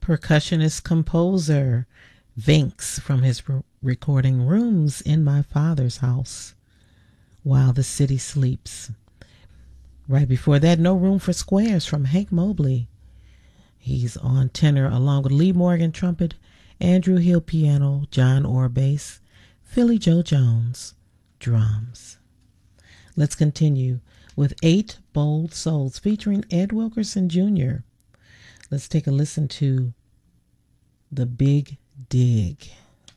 percussionist composer Vinks from his recording Rooms in My Father's House, While the City Sleeps. Right before that, No Room for Squares from Hank Mobley. He's on tenor along with Lee Morgan trumpet, Andrew Hill piano, John Orr bass, Philly Joe Jones drums. Let's continue with Eight Bold Souls featuring Ed Wilkerson Jr. Let's take a listen to The Big Dig.